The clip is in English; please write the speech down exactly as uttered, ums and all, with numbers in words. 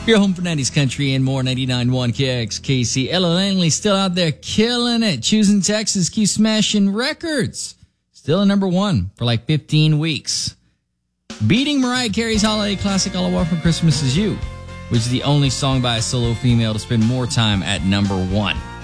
Your home for nineties country and more. Ninety-nine point one K X K C. Ella Langley still out there killing it. Choosing Texas, keep smashing records. Still at number one for like fifteen weeks. Beating Mariah Carey's holiday classic All I Want for Christmas Is You, which is the only song by a solo female to spend more time at number one.